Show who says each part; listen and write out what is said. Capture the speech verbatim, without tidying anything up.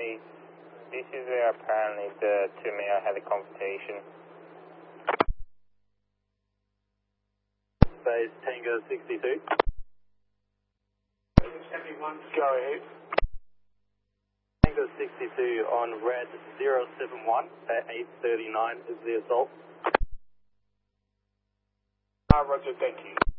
Speaker 1: base. This is where apparently the two male had a confrontation.
Speaker 2: Base Tango sixty-two.
Speaker 3: seventy-one, go ahead.
Speaker 2: Tango sixty-two on red zero seven one at eight thirty-nine is the assault.
Speaker 3: Uh, roger, thank you.